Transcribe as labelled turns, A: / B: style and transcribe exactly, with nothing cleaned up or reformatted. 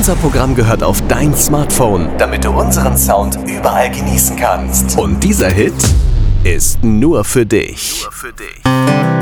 A: Unser Programm gehört auf dein Smartphone, damit du unseren Sound überall genießen kannst. Und dieser Hit ist nur für dich. Nur für dich.